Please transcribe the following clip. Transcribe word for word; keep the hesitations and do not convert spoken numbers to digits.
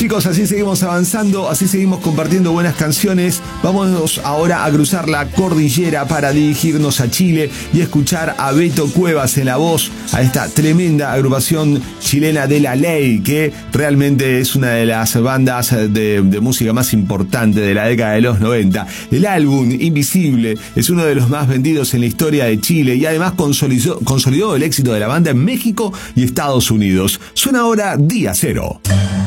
chicos, así seguimos avanzando, así seguimos compartiendo buenas canciones. Vamos ahora a cruzar la cordillera para dirigirnos a Chile y escuchar a Beto Cuevas en la voz, a esta tremenda agrupación chilena de La Ley, que realmente es una de las bandas de, de música más importante de la década de los noventa. El álbum Invisible es uno de los más vendidos en la historia de Chile y además consolidó, consolidó el éxito de la banda en México y Estados Unidos. Suena ahora Día Cero.